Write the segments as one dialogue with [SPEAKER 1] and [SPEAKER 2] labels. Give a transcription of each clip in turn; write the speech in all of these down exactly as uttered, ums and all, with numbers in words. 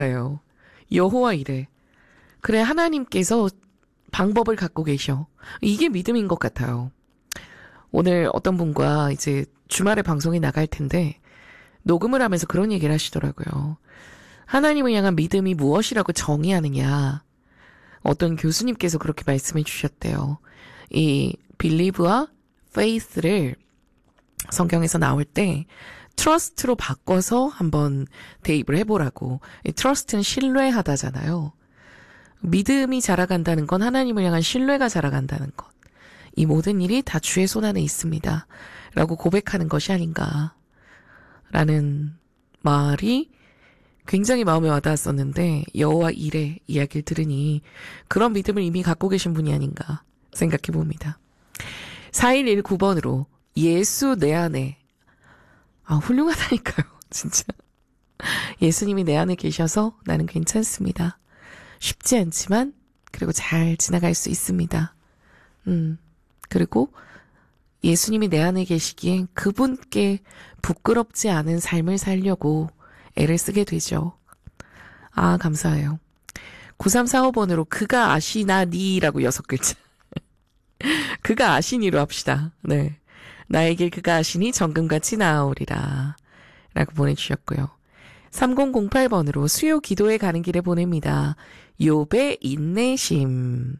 [SPEAKER 1] 여호와 이래. 그래, 하나님께서 방법을 갖고 계셔. 이게 믿음인 것 같아요. 오늘 어떤 분과 이제 주말에 방송이 나갈 텐데 녹음을 하면서 그런 얘기를 하시더라고요. 하나님을 향한 믿음이 무엇이라고 정의하느냐. 어떤 교수님께서 그렇게 말씀해 주셨대요. 이 believe와 faith를 성경에서 나올 때 trust로 바꿔서 한번 대입을 해보라고. 이 trust는 신뢰하다잖아요. 믿음이 자라간다는 건 하나님을 향한 신뢰가 자라간다는 것. 이 모든 일이 다 주의 손 안에 있습니다. 라고 고백하는 것이 아닌가. 라는 말이 굉장히 마음에 와닿았었는데 여호와 이레 이야기를 들으니 그런 믿음을 이미 갖고 계신 분이 아닌가 생각해 봅니다. 사일일구 번으로 예수 내 안에. 아, 훌륭하다니까요. 진짜. 예수님이 내 안에 계셔서 나는 괜찮습니다. 쉽지 않지만 그리고 잘 지나갈 수 있습니다. 음 그리고 예수님이 내 안에 계시기엔 그분께 부끄럽지 않은 삶을 살려고 애를 쓰게 되죠. 아, 감사해요. 구삼사오 번으로 그가 아시나니라고 여섯 글자. 그가 아시니로 합시다. 네, 나의 길 그가 아시니 정금같이 나아오리라 라고 보내주셨고요. 삼공공팔 번으로 수요 기도에 가는 길에 보냅니다. 욥의 인내심이라고.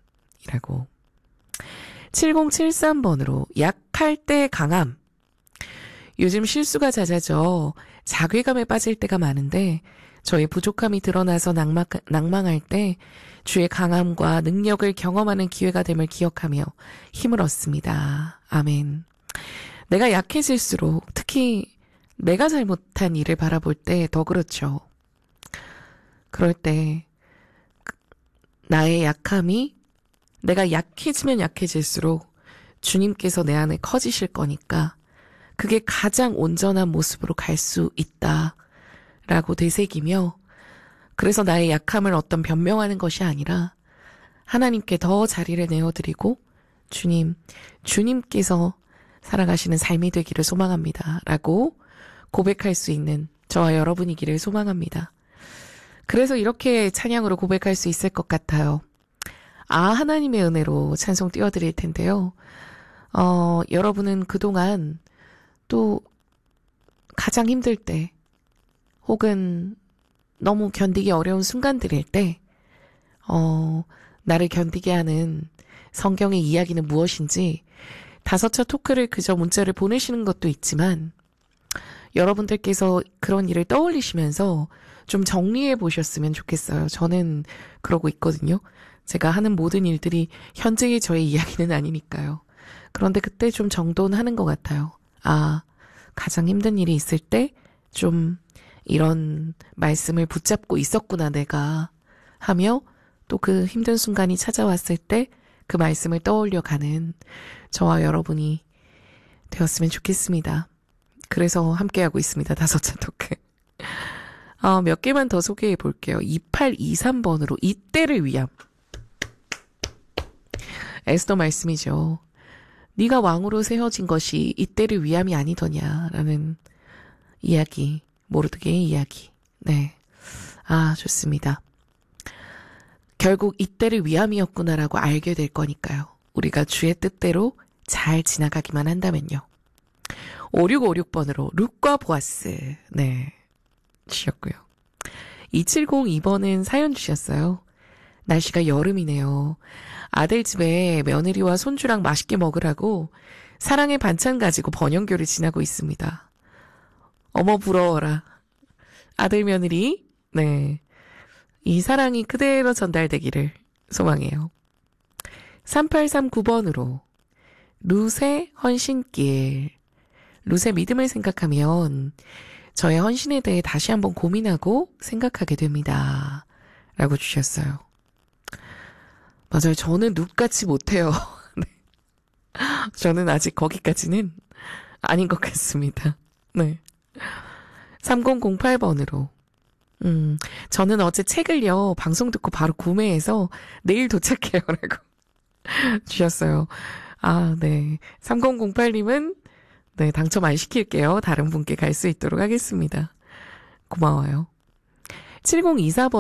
[SPEAKER 1] 칠공칠삼 번으로 약할 때 강함. 요즘 실수가 잦아져 자괴감에 빠질 때가 많은데 저의 부족함이 드러나서 낭망, 낭망할 때 주의 강함과 능력을 경험하는 기회가 됨을 기억하며 힘을 얻습니다. 아멘. 내가 약해질수록 특히 내가 잘못한 일을 바라볼 때 더 그렇죠. 그럴 때 나의 약함이 내가 약해지면 약해질수록 주님께서 내 안에 커지실 거니까 그게 가장 온전한 모습으로 갈 수 있다라고 되새기며 그래서 나의 약함을 어떤 변명하는 것이 아니라 하나님께 더 자리를 내어드리고 주님, 주님께서 살아가시는 삶이 되기를 소망합니다. 라고 고백할 수 있는 저와 여러분이기를 소망합니다. 그래서 이렇게 찬양으로 고백할 수 있을 것 같아요. 아, 하나님의 은혜로 찬송 띄워드릴 텐데요. 어, 여러분은 그동안 또 가장 힘들 때 혹은 너무 견디기 어려운 순간들일 때 어, 나를 견디게 하는 성경의 이야기는 무엇인지 다섯차 토크를 그저 문자를 보내시는 것도 있지만 여러분들께서 그런 일을 떠올리시면서 좀 정리해 보셨으면 좋겠어요. 저는 그러고 있거든요. 제가 하는 모든 일들이 현재의 저의 이야기는 아니니까요. 그런데 그때 좀 정돈하는 것 같아요. 아, 가장 힘든 일이 있을 때 좀 이런 말씀을 붙잡고 있었구나 내가 하며 또 그 힘든 순간이 찾아왔을 때 그 말씀을 떠올려가는 저와 여러분이 되었으면 좋겠습니다. 그래서 함께하고 있습니다. 다섯차 토크. 어, 몇 개만 더 소개해 볼게요. 이팔이삼 번으로 이때를 위함. 에스더 말씀이죠. 네가 왕으로 세워진 것이 이때를 위함이 아니더냐라는 이야기. 모르드게의 이야기. 네. 아, 좋습니다. 결국 이때를 위함이었구나라고 알게 될 거니까요. 우리가 주의 뜻대로 잘 지나가기만 한다면요. 오육오육 번으로 룻과 보아스. 네. 주셨고요. 이칠공이 번은 사연 주셨어요. 날씨가 여름이네요. 아들 집에 며느리와 손주랑 맛있게 먹으라고 사랑의 반찬 가지고 번영교를 지나고 있습니다. 어머 부러워라. 아들 며느리. 네. 이 사랑이 그대로 전달되기를 소망해요. 삼팔삼구 번으로 룻의 헌신길. 룻의 믿음을 생각하면 저의 헌신에 대해 다시 한번 고민하고 생각하게 됩니다. 라고 주셨어요. 맞아요. 저는 룻같이 못해요. 네. 저는 아직 거기까지는 아닌 것 같습니다. 네. 삼공공팔 번으로 음, 저는 어제 책을요, 방송 듣고 바로 구매해서 내일 도착해요. 라고 주셨어요. 아, 네. 삼공공팔 님은 네, 당첨 안 시킬게요. 다른 분께 갈 수 있도록 하겠습니다. 고마워요. 칠공이사 번